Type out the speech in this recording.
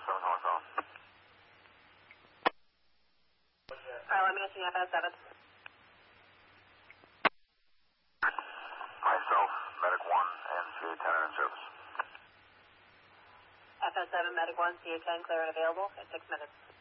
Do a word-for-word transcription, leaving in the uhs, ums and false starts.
seven calling phone. Carl, I'm missing F S seven. Myself, Medic one, and C A ten are in service. F S seven, Medic one, C A ten, clear and available in six minutes.